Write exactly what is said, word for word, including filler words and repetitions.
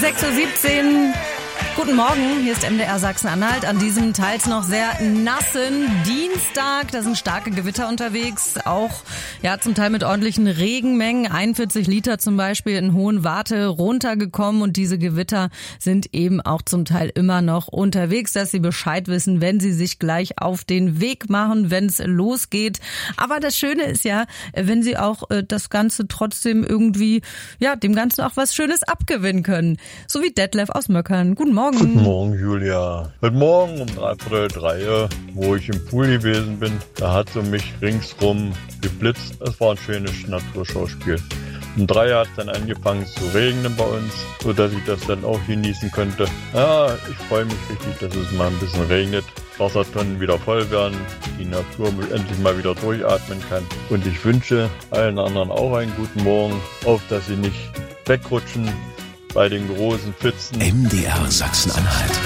sechs Uhr siebzehn. Guten Morgen, hier ist M D R Sachsen-Anhalt an diesem teils noch sehr nassen Dienstag. Da sind starke Gewitter unterwegs, auch ja zum Teil mit ordentlichen Regenmengen. einundvierzig Liter zum Beispiel in Hohenwarte runtergekommen und diese Gewitter sind eben auch zum Teil immer noch unterwegs, dass Sie Bescheid wissen, wenn Sie sich gleich auf den Weg machen, wenn es losgeht. Aber das Schöne ist ja, wenn Sie auch äh, das Ganze trotzdem irgendwie, ja, dem Ganzen auch was Schönes abgewinnen können. So wie Detlef aus Möckern. Guten Morgen. Guten Morgen, Julia. Heute Morgen um dreiviertel drei, wo ich im Pool gewesen bin, da hat sie mich ringsrum geblitzt. Es war ein schönes Naturschauspiel. Um drei hat es dann angefangen zu regnen bei uns, sodass ich das dann auch genießen konnte. Ja, ich freue mich richtig, dass es mal ein bisschen regnet. Wassertonnen wieder voll werden, die Natur endlich mal wieder durchatmen kann. Und ich wünsche allen anderen auch einen guten Morgen, auf dass sie nicht wegrutschen bei den großen Pfützen. M D R Sachsen-Anhalt.